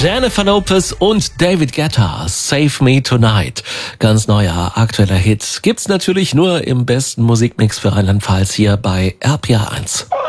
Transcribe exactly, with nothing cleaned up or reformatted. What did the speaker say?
Jennifer Lopez und David Guetta, Save Me Tonight. Ganz neuer, aktueller Hit. Gibt's natürlich nur im besten Musikmix für Rheinland-Pfalz hier bei R P R eins.